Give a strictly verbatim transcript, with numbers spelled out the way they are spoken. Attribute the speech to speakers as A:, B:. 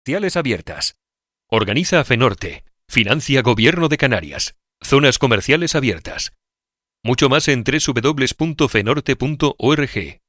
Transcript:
A: Comerciales abiertas. Organiza FENORTE. Financia Gobierno de Canarias. Zonas comerciales abiertas. Mucho más en doble u doble u doble u punto fenorte punto org.